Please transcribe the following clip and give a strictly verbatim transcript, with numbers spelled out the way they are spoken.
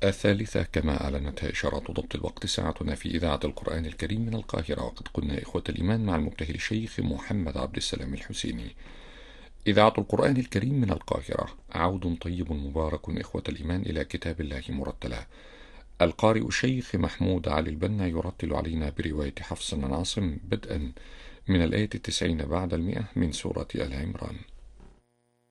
الثالثة كما أعلنتها إشارات ضبط الوقت. ساعتنا في إذاعة القرآن الكريم من القاهرة، وقد قلنا إخوة الإيمان مع المبتهل الشيخ محمد عبد السلام الحسيني. إذاعة القرآن الكريم من القاهرة، عود طيب مبارك إخوة الإيمان إلى كتاب الله مرتلا. القارئ الشيخ محمود علي البنا يرتل علينا برواية حفص بن عاصم بدءا من الآية التسعين بعد المئة من سورة آل عمران.